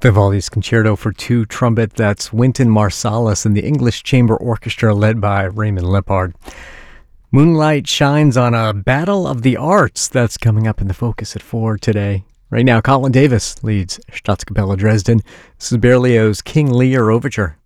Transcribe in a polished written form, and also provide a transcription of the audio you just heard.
Vivaldi's Concerto for Two Trumpet, that's Wynton Marsalis and the English Chamber Orchestra led by Raymond Lippard. Moonlight shines on a Battle of the Arts that's coming up in the Focus at 4 today. Right now, Colin Davis leads Staatskapelle Dresden. This is Berlioz' King Lear Overture.